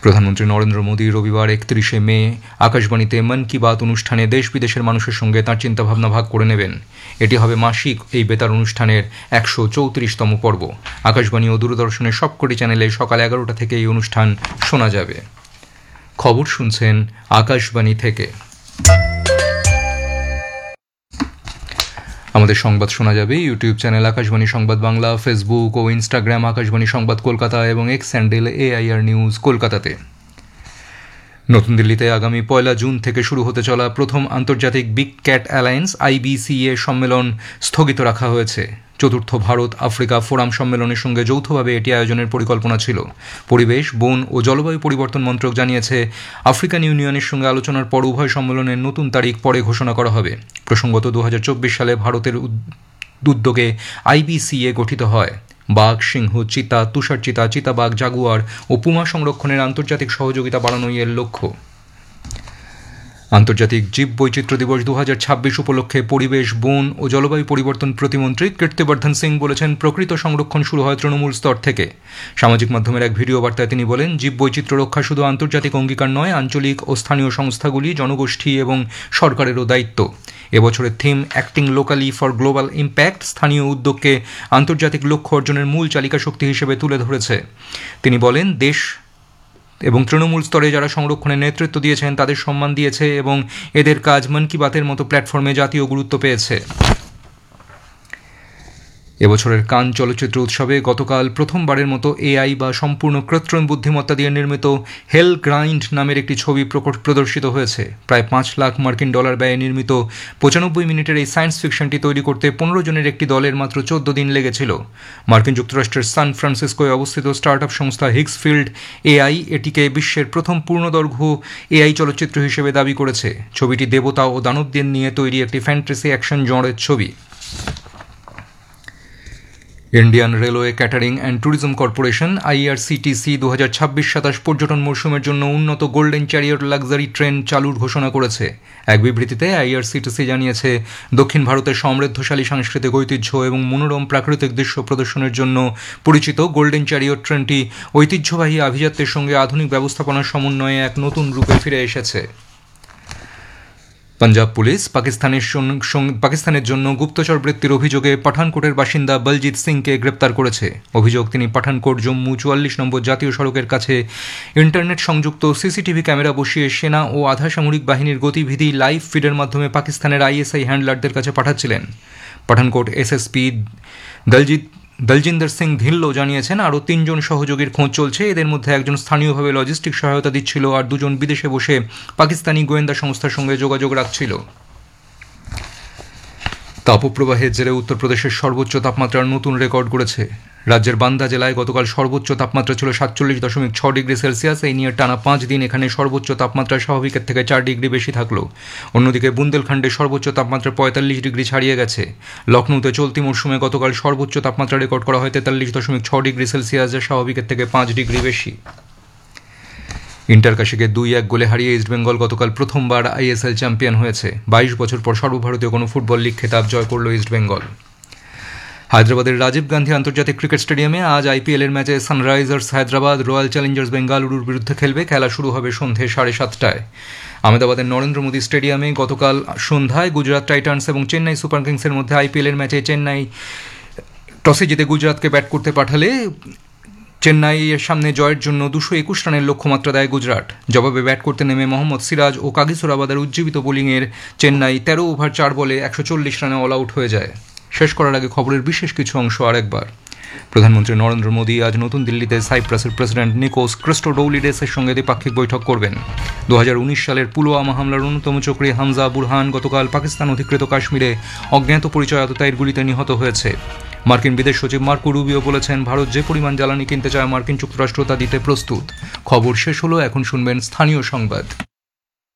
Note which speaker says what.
Speaker 1: প্রধানমন্ত্রী নরেন্দ্র মোদী রবিবার 31শে মে আকাশবাণীতে মন কি বাত অনুষ্ঠানে দেশ বিদেশের মানুষের সঙ্গে তাঁর চিন্তাভাবনা ভাগ করে নেবেন। এটি হবে মাসিক এই বেতার অনুষ্ঠানের 134তম পর্ব। আকাশবাণী ও দূরদর্শনের সবকটি চ্যানেলে সকাল 11টা থেকে এই অনুষ্ঠান শোনা যাবে। খবর শুনছেন আকাশবাণী থেকে। আমাদের সংবাদ শোনা যাবে ইউটিউব চ্যানেল আকাশবাণী সংবাদ বাংলা, ফেসবুক ও ইনস্টাগ্রাম আকাশবাণী সংবাদ কলকাতা এবং এক্স হ্যান্ডেল AIR নিউজ কলকাতাতে। নতুন দিল্লিতে আগামী 1 জুন থেকে শুরু হতে চলা প্রথম আন্তর্জাতিক বিগ ক্যাট অ্যালায়েন্স IBCA সম্মেলন স্থগিত রাখা হয়েছে। চতুর্থ ভারত আফ্রিকা ফোরাম সম্মেলনের সঙ্গে যৌথভাবে এটি আয়োজনের পরিকল্পনা ছিল। পরিবেশ, বন ও জলবায়ু পরিবর্তন মন্ত্রক জানিয়েছে, আফ্রিকান ইউনিয়নের সঙ্গে আলোচনার পর উভয় সম্মেলনের নতুন তারিখ পরে ঘোষণা করা হবে। প্রসঙ্গত 2024 সালে ভারতের উদ্যোগে IBCA গঠিত হয়। বাঘ, সিংহ, চিতা, তুষার চিতা, চিতাবাঘ, জাগুয়ার ও পুমা সংরক্ষণের আন্তর্জাতিক সহযোগিতা বাড়ানোই এর লক্ষ্য। আন্তর্জাতিক জীব বৈচিত্র্য দিবস 2026 উপলক্ষে পরিবেশ, বন ও জলবায়ু পরিবর্তন প্রতিমন্ত্রী কীর্তিবর্ধন সিং বলেছেন, প্রকৃত সংরক্ষণ শুরু হয় তৃণমূল স্তর থেকে। সামাজিক মাধ্যমের এক ভিডিও বার্তায় তিনি বলেন, জীব বৈচিত্র্য রক্ষা শুধু আন্তর্জাতিক অঙ্গীকার নয়, আঞ্চলিক ও স্থানীয় সংস্থাগুলি, জনগোষ্ঠী এবং সরকারেরও দায়িত্ব। এবছরের theme acting locally for global impact স্থানীয় উদ্যোগকে আন্তর্জাতিক লক্ষ্য অর্জনের মূল চালিকা শক্তি হিসেবে তুলে ধরেছে। তিনি বলেন, দেশ এবং তৃণমূল স্তরে যারা সংরক্ষণের নেতৃত্ব দিয়েছেন তাদের সম্মান দিয়েছে এবং এদের কাজ মন কি বাতের মতো প্ল্যাটফর্মে জাতীয় গুরুত্ব পেয়েছে। এবছরের কান চলচ্চিত্র উৎসবে গতকাল প্রথমবারের মতো AI বা সম্পূর্ণ কৃত্রিম বুদ্ধিমত্তা দিয়ে নির্মিত হেল গ্রাইন্ড নামের একটি ছবি প্রদর্শিত হয়েছে। প্রায় $5 লাখ ব্যয়ে নির্মিত 95 মিনিটের এই সায়েন্স ফিকশনটি তৈরি করতে 15 জনের একটি দলের মাত্র 14 দিন লেগেছিল। মার্কিন যুক্তরাষ্ট্রের সান ফ্রান্সিসকোয় অবস্থিত স্টার্টআপ সংস্থা হিগসফিল্ড AI এটিকে বিশ্বের প্রথম পূর্ণদৈর্ঘ্য AI চলচ্চিত্র হিসেবে দাবি করেছে। ছবিটি দেবতা ও দানবদের নিয়ে তৈরি একটি ফ্যান্টাসি অ্যাকশন জনরের ছবি। Indian railway catering and tourism corporation IRCTC 2026-27 পর্যটন মৌসুমের জন্য উন্নত গোল্ডেন চ্যারিয়ট লাক্সারি ট্রেন চালুর ঘোষণা করেছে। এক বিবৃতিতে IRCTC জানিয়েছে, দক্ষিণ ভারতের সমৃদ্ধশালী সাংস্কৃতিক ঐতিহ্য এবং মনোরম প্রাকৃতিক দৃশ্য প্রদর্শনের জন্য পরিচিত গোল্ডেন চ্যারিয়ট ট্রেনটি ঐতিহ্যবাহী আভিজাত্যের সঙ্গে আধুনিক ব্যবস্থাপনার সমন্বয়ে এক নতুন রূপে ফিরে এসেছে। পাঞ্জাব পুলিশ পাকিস্তানের জন্য গুপ্তচর বৃত্তির অভিযোগে পাঠানকোটের বাসিন্দা বলজিৎ সিংকে গ্রেপ্তার করেছে। অভিযোগ, তিনি পাঠানকোট জম্মু 44 নম্বর জাতীয় সড়কের কাছে ইন্টারনেট সংযুক্ত CCTV ক্যামেরা বসিয়ে সেনা ও আধা সামরিক বাহিনীর গতিবিধি লাইভ ফিডের মাধ্যমে পাকিস্তানের ISI হ্যান্ডলারদের কাছে পাঠাচ্ছিলেন। পাঠানকোট SSP দলজিন্দর সিং ধিল্লো জানিয়েছেন, আরও 3 জন সহযোগীর খোঁজ চলছে। এদের মধ্যে একজন স্থানীয়ভাবে লজিস্টিক সহায়তা দিচ্ছিল আর 2 জন বিদেশে বসে পাকিস্তানি গোয়েন্দা সংস্থার সঙ্গে যোগাযোগ রাখছিল। তাপপ্রবাহের জেরে উত্তরপ্রদেশের সর্বোচ্চ তাপমাত্রার নতুন রেকর্ড গড়েছে। রাজ্যের বান্দা জেলায় গতকাল সর্বোচ্চ তাপমাত্রা ছিল 47.6 ডিগ্রি সেলসিয়াস। এই নিয়ে টানা 5 দিন এখানে সর্বোচ্চ তাপমাত্রা স্বাভাবিকের থেকে 4 ডিগ্রি বেশি থাকলো। অন্যদিকে বুন্দেলখণ্ডে সর্বোচ্চ তাপমাত্রা 45 ডিগ্রি ছাড়িয়ে গেছে। লখনৌতে চলতি মরশুমে গতকাল সর্বোচ্চ তাপমাত্রা রেকর্ড করা হয় 43.6 ডিগ্রি সেলসিয়াস, যা স্বাভাবিকের থেকে 5 ডিগ্রি বেশি। ইন্টারকাশিকে 2-1 গোলে হারিয়ে ইস্টবেঙ্গল গতকাল প্রথমবার ISL চ্যাম্পিয়ন হয়েছে। 22 বছর পর সর্বভারতীয় কোনো ফুটবল লিগ খেতাব জয় করল ইস্টবেঙ্গল। হায়দ্রাবাদের রাজীব গান্ধী আন্তর্জাতিক ক্রিকেট স্টেডিয়ামে আজ IPL এর ম্যাচে সানরাইজার্স হায়দ্রাবাদ রয়্যাল চ্যালেঞ্জার্স বেঙ্গালুরুর বিরুদ্ধে খেলবে। খেলা শুরু হবে সন্ধে 7:30টায়। আহমেদাবাদের নরেন্দ্র মোদী স্টেডিয়ামে গতকাল সন্ধ্যায় গুজরাট টাইটান্স এবং চেন্নাই সুপার কিংসের মধ্যে IPL এর ম্যাচে চেন্নাই টসে জিতে গুজরাটকে ব্যাট করতে পাঠালে চেন্নাইয়ের সামনে জয়ের জন্য 221 রানের লক্ষ্যমাত্রা দেয় গুজরাট। জবাবে ব্যাট করতে নেমে মোহাম্মদ সিরাজ ও কাগিসোরাবাদের উজ্জীবিত বোলিংয়ের চেন্নাই 13 ওভার 4 বলে 140 রানে অল আউট হয়ে যায়। শেষ করার আগে খবরের বিশেষ কিছু অংশ আরেকবার। প্রধানমন্ত্রী নরেন্দ্র মোদী আজ নতুন দিল্লিতে সাইপ্রাসের প্রেসিডেন্ট নিকোস ক্রিস্টোডৌলিডেসের সঙ্গে দ্বিপাক্ষিক বৈঠক করবেন। 2019 সালের পুলওয়ামা হামলার অন্যতম চক্রী হামজা বুরহান গতকাল পাকিস্তান অধিকৃত কাশ্মীরে অজ্ঞাত পরিচয় আততায়ীর গুলিতে নিহত হয়েছে। মার্কিন বিদেশ সচিব মার্কো রুবিও বলেছেন, ভারত যে পরিমাণ জ্বালানি কিনতে চায় মার্কিন যুক্তরাষ্ট্র তা দিতে প্রস্তুত। খবর শেষ হলো, এখন শুনবেন স্থানীয় সংবাদ।